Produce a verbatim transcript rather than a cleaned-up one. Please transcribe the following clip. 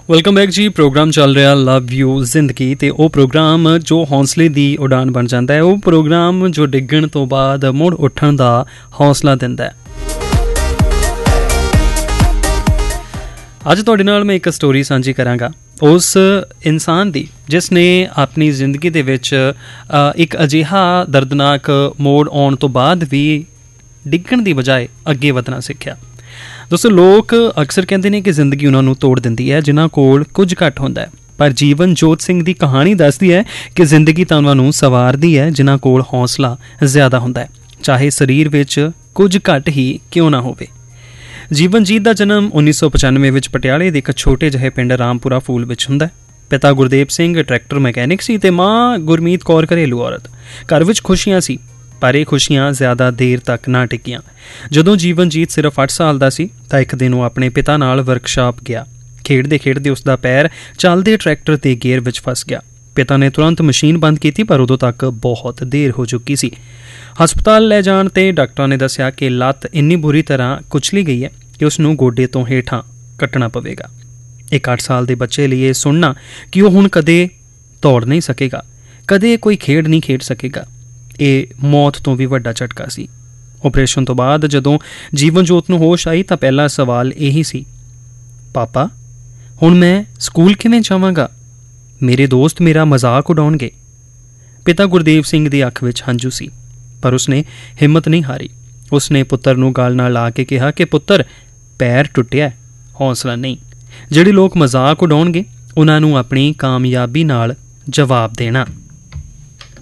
Welcome back ਜੀ। Programme ਚੱਲ ਰਿਹਾ ਲਵ ਯੂ ਜ਼ਿੰਦਗੀ, ਅਤੇ ਉਹ ਪ੍ਰੋਗਰਾਮ ਜੋ ਹੌਂਸਲੇ ਦੀ ਉਡਾਨ ਬਣ ਜਾਂਦਾ ਹੈ, ਉਹ ਪ੍ਰੋਗਰਾਮ ਜੋ ਡਿੱਗਣ ਤੋਂ ਬਾਅਦ ਮੁੜ ਉੱਠਣ ਦਾ ਹੌਸਲਾ ਦਿੰਦਾ ਹੈ। ਅੱਜ ਤੁਹਾਡੇ ਨਾਲ ਮੈਂ ਇੱਕ ਸਟੋਰੀ ਸਾਂਝੀ ਕਰਾਂਗਾ ਉਸ ਇਨਸਾਨ ਦੀ ਜਿਸ ਨੇ ਆਪਣੀ ਜ਼ਿੰਦਗੀ ਦੇ ਵਿੱਚ ਇੱਕ ਅਜਿਹਾ ਦਰਦਨਾਕ ਮੋੜ ਆਉਣ ਤੋਂ ਬਾਅਦ ਵੀ ਡਿੱਗਣ ਦੀ ਬਜਾਏ ਅੱਗੇ ਵਧਣਾ ਸਿੱਖਿਆ। ਦੋਸਤੋ, ਲੋਕ ਅਕਸਰ ਕਹਿੰਦੇ ਨੇ ਕਿ ਜ਼ਿੰਦਗੀ ਉਹਨਾਂ ਨੂੰ ਤੋੜ ਦਿੰਦੀ ਹੈ ਜਿਨ੍ਹਾਂ ਕੋਲ ਕੁਝ ਘੱਟ ਹੁੰਦਾ ਹੈ, ਪਰ ਜੀਵਨ ਜੋਤ ਸਿੰਘ ਦੀ ਕਹਾਣੀ ਦੱਸਦੀ ਹੈ ਕਿ ਜ਼ਿੰਦਗੀ ਤਾਂ ਉਹਨਾਂ ਨੂੰ ਸਵਾਰਦੀ ਹੈ ਜਿਨ੍ਹਾਂ ਕੋਲ ਹੌਸਲਾ ਜ਼ਿਆਦਾ ਹੁੰਦਾ ਹੈ, ਚਾਹੇ ਸਰੀਰ ਵਿੱਚ ਕੁਝ ਘੱਟ ਹੀ ਕਿਉਂ ਨਾ ਹੋਵੇ। ਜੀਵਨਜੀਤ ਦਾ ਜਨਮ ਉੱਨੀ ਸੌ ਪਚਾਨਵੇਂ ਵਿੱਚ ਪਟਿਆਲੇ ਦੇ ਇੱਕ ਛੋਟੇ ਜਿਹੇ ਪਿੰਡ ਰਾਮਪੁਰਾ ਫੂਲ ਵਿੱਚ ਹੁੰਦਾ। ਪਿਤਾ ਗੁਰਦੇਵ ਸਿੰਘ ਟਰੈਕਟਰ ਮਕੈਨਿਕ ਸੀ ਅਤੇ ਮਾਂ ਗੁਰਮੀਤ ਕੌਰ ਘਰੇਲੂ ਔਰਤ। ਘਰ ਵਿੱਚ ਖੁਸ਼ੀਆਂ ਸੀ, ਪਰ ਇਹ ਖੁਸ਼ੀਆਂ ਜ਼ਿਆਦਾ ਦੇਰ ਤੱਕ ਨਾ ਟਿਕੀਆਂ। ਜਦੋਂ ਜੀਵਨਜੀਤ ਸਿਰਫ ਅੱਠ ਸਾਲ ਦਾ ਸੀ ਤਾਂ ਇੱਕ ਦਿਨ ਉਹ ਆਪਣੇ ਪਿਤਾ ਨਾਲ ਵਰਕਸ਼ਾਪ ਗਿਆ। ਖੇਡਦੇ ਖੇਡਦੇ ਉਸ ਦਾ ਪੈਰ ਚੱਲਦੇ ਟਰੈਕਟਰ ਦੇ ਗੇਅਰ ਵਿੱਚ ਫਸ ਗਿਆ। ਪਿਤਾ ਨੇ ਤੁਰੰਤ ਮਸ਼ੀਨ ਬੰਦ ਕੀਤੀ, ਪਰ ਉਦੋਂ ਤੱਕ ਬਹੁਤ ਦੇਰ ਹੋ ਚੁੱਕੀ ਸੀ। ਹਸਪਤਾਲ ਲੈ ਜਾਣ 'ਤੇ ਡਾਕਟਰਾਂ ਨੇ ਦੱਸਿਆ ਕਿ ਲੱਤ ਇੰਨੀ ਬੁਰੀ ਤਰ੍ਹਾਂ ਕੁਚਲੀ ਗਈ ਹੈ ਕਿ ਉਸ ਨੂੰ ਗੋਡੇ ਤੋਂ ਹੇਠਾਂ ਕੱਟਣਾ ਪਵੇਗਾ। ਇੱਕ ਅੱਠ ਸਾਲ ਦੇ ਬੱਚੇ ਲਈ ਇਹ ਸੁਣਨਾ ਕਿ ਉਹ ਹੁਣ ਕਦੇ ਦੌੜ ਨਹੀਂ ਸਕੇਗਾ, ਕਦੇ ਕੋਈ ਖੇਡ ਨਹੀਂ ਖੇਡ ਸਕੇਗਾ, ਇਹ ਮੌਤ ਤੋਂ ਵੀ ਵੱਡਾ ਝਟਕਾ ਸੀ। ਓਪਰੇਸ਼ਨ ਤੋਂ ਬਾਅਦ ਜਦੋਂ ਜੀਵਨ ਜੋਤ ਨੂੰ ਹੋਸ਼ ਆਈ ਤਾਂ ਪਹਿਲਾ ਸਵਾਲ ਇਹੀ ਸੀ, ਪਾਪਾ ਹੁਣ ਮੈਂ ਸਕੂਲ ਕਿਵੇਂ ਜਾਵਾਂਗਾ? ਮੇਰੇ ਦੋਸਤ ਮੇਰਾ ਮਜ਼ਾਕ ਉਡਾਉਣਗੇ। ਪਿਤਾ ਗੁਰਦੇਵ ਸਿੰਘ ਦੀ ਅੱਖ ਵਿੱਚ ਹੰਝੂ ਸੀ, ਪਰ ਉਸਨੇ ਹਿੰਮਤ ਨਹੀਂ ਹਾਰੀ। ਉਸਨੇ ਪੁੱਤਰ ਨੂੰ ਗਲ ਨਾਲ ਲਾ ਕੇ ਕਿਹਾ ਕਿ ਪੁੱਤਰ, ਪੈਰ ਟੁੱਟਿਆ, ਹੌਸਲਾ ਨਹੀਂ। ਜਿਹੜੇ ਲੋਕ ਮਜ਼ਾਕ ਉਡਾਉਣਗੇ ਉਹਨਾਂ ਨੂੰ ਆਪਣੀ ਕਾਮਯਾਬੀ ਨਾਲ ਜਵਾਬ ਦੇਣਾ।